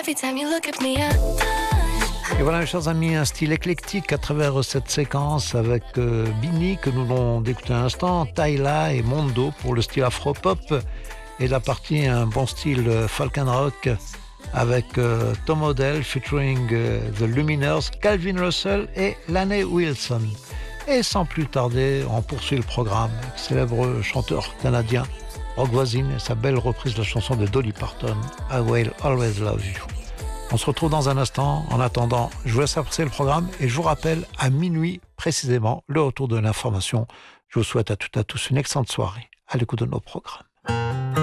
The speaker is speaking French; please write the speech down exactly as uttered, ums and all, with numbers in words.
every time you look at me, I blush. Et voilà, mes chers amis, un style éclectique à travers cette séquence avec euh, Bini, que nous venons d'écouter un instant, Tyla et Mondo pour le style afro-pop, et la partie un bon style euh, folk and rock avec euh, Tom Odell featuring euh, The Lumineers, Calvin Russell et Lainey Wilson. Et sans plus tarder, on poursuit le programme avec le célèbre chanteur canadien Rock Voisine et sa belle reprise de la chanson de Dolly Parton, I Will Always Love You. On se retrouve dans un instant. En attendant, je vous laisse apprécier le programme et je vous rappelle à minuit précisément le retour de l'information. Je vous souhaite à toutes et à tous une excellente soirée à l'écoute de nos programmes.